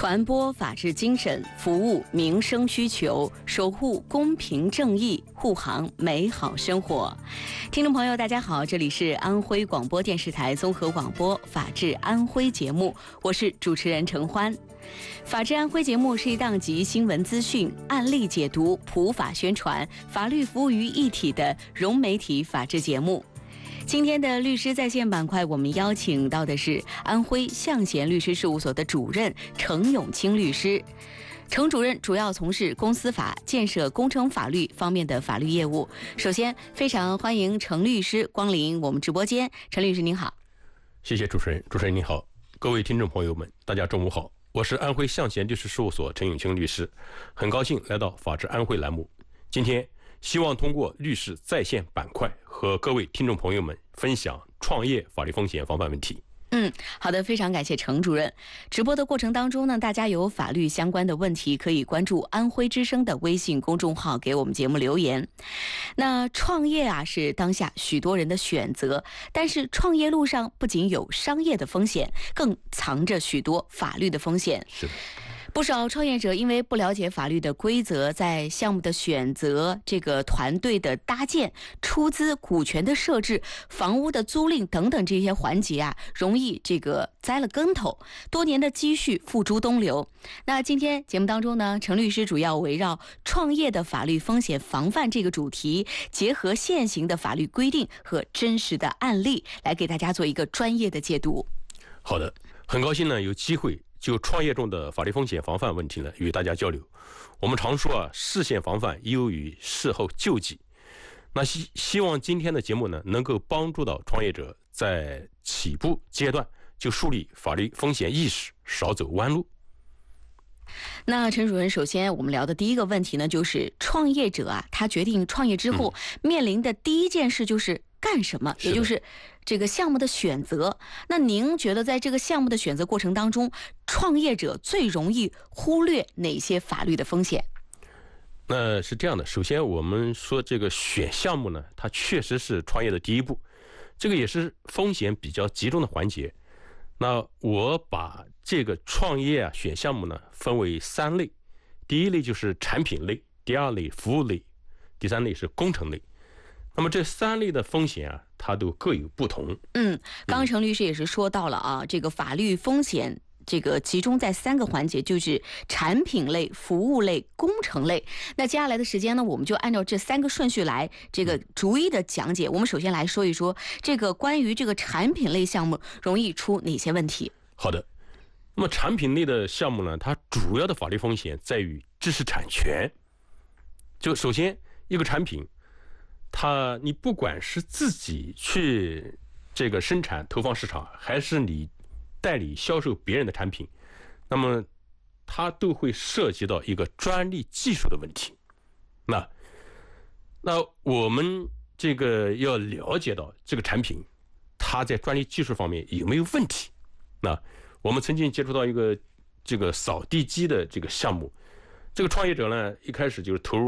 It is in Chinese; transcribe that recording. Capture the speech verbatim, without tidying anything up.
传播法治精神，服务民生需求，守护公平正义，护航美好生活。听众朋友，大家好，这里是安徽广播电视台综合广播《法治安徽》节目，我是主持人陈欢。法治安徽节目是一档集新闻资讯、案例解读、普法宣传、法律服务于一体的融媒体法治节目。今天的律师在线板块，我们邀请到的是安徽象贤律师事务所的主任程永清律师。程主任主要从事公司法、建设工程法律方面的法律业务。首先，非常欢迎程律师光临我们直播间。程律师您好。 谢谢主持人，主持人您好，各位听众朋友们，大家中午好，我是安徽象贤律师事务所程永清律师，很高兴来到法治安徽栏目。今天希望通过律师在线板块和各位听众朋友们分享创业法律风险防范问题。 嗯，好的，非常感谢程主任。直播的过程当中呢，大家有法律相关的问题，可以关注安徽之声的微信公众号，给我们节目留言。那创业啊，是当下许多人的选择，但是创业路上不仅有商业的风险，更藏着许多法律的风险。 是的。 不少创业者因为不了解法律的规则，在项目的选择、这个团队的搭建、出资、股权的设置、房屋的租赁等等这些环节啊，容易这个栽了跟头，多年的积蓄付诸东流。那今天节目当中呢，程律师主要围绕创业的法律风险防范这个主题，结合现行的法律规定和真实的案例，来给大家做一个专业的解读。 好的，很高兴呢有机会就创业中的法律风险防范问题呢与大家交流。我们常说啊，事先防范优于事后救济。那希希望今天的节目呢，能够帮助到创业者在起步阶段就树立法律风险意识，少走弯路。 那陈主任，首先我们聊的第一个问题呢，就是创业者啊，他决定创业之后、嗯、面临的第一件事就是干什么，也就是这个项目的选择。那您觉得在这个项目的选择过程当中，创业者最容易忽略哪些法律的风险？ 那是这样的，首先我们说这个选项目呢，它确实是创业的第一步，这个也是风险比较集中的环节。那我把这个创业啊选项目呢分为三类，第一类就是产品类，第二类服务类，第三类是工程类。那么这三类的风险啊，它都各有不同。 嗯，刚刚程律师也是说到了啊，嗯、这个法律风险这个集中在三个环节，就是产品类、服务类、工程类。那接下来的时间呢，我们就按照这三个顺序来这个逐一的讲解。我们首先来说一说这个关于这个产品类项目容易出哪些问题。 好的，那么产品类的项目呢，它主要的法律风险在于知识产权。就首先一个产品，它你不管是自己去这个生产投放市场，还是你代理销售别人的产品，那么它都会涉及到一个专利技术的问题。那那我们这个要了解到这个产品它在专利技术方面有没有问题。那我们曾经接触到一个这个扫地机的这个项目，这个创业者呢一开始就是投入